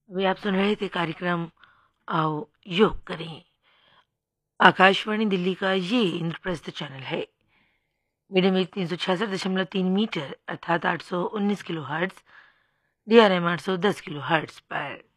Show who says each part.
Speaker 1: अभी आप सुन रहे थे कार्यक्रम आओ योग करें। आकाशवाणी दिल्ली का ये इंद्रप्रस्थ चैनल है। मीडियम वेव 366.3 मीटर अर्थात 819 kilo hertz, DRM 810 kilo hertz पर।